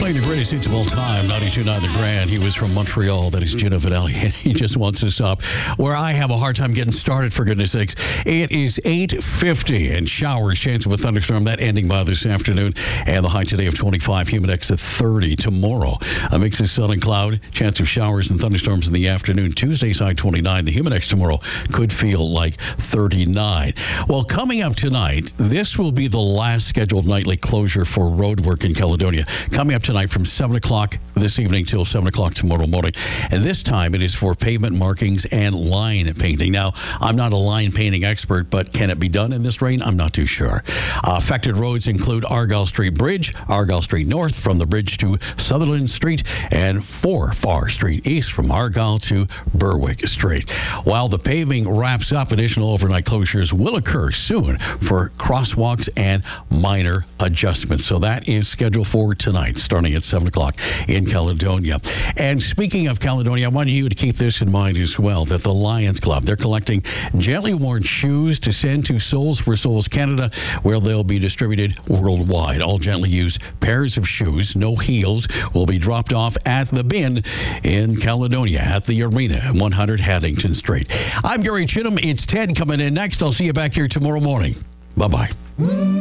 playing the greatest hits of all time, 92.9 The Grand. He was from Montreal. That is Gino Vanelli. He just wants to stop where I have a hard time getting started, for goodness sakes. It is 8:50 and showers, chance of a thunderstorm, that ending by this afternoon. And the high today of 25, humid index of 30. Tomorrow, a mix of sun and cloud, chance of showers and thunderstorms in the afternoon. Tuesday's high 29. The humid index tomorrow could feel like 39. Well, coming up tonight, this will be the last scheduled nightly closure for road work in Caledonia. Coming up tonight from 7 o'clock this evening till 7 o'clock tomorrow morning. And this time it is for pavement markings and line painting. Now, I'm not a line painting expert, but can it be done in this rain? I'm not too sure. Affected roads include Argyle Street Bridge, Argyle Street North from the bridge to Sutherland Street, and 4 Far Street East from Argyle to Berwick Street. While the paving wraps up, additional overnight closures will occur soon for crosswalks and minor adjustments. So that is scheduled for tonight, starting at 7 o'clock in Caledonia. And speaking of Caledonia, I want you to keep this in mind as well, that the Lions Club, they're collecting gently worn shoes to send to Souls for Souls Canada, where they'll be distributed worldwide. All gently used pairs of shoes, no heels, will be dropped off at the bin in Caledonia at the Arena, 100 Haddington Street. I'm Gary Chittum. It's Ted coming in next. I'll see you back here tomorrow morning. Bye-bye.